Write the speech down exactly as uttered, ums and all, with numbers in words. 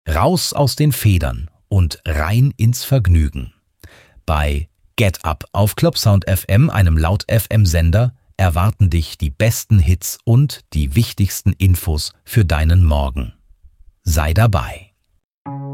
Raus aus den Federn und rein ins Vergnügen. Bei Get Up auf Clubsound F M, einem Laut-F M-Sender, erwarten dich die besten Hits und die wichtigsten Infos für deinen Morgen. Sei dabei.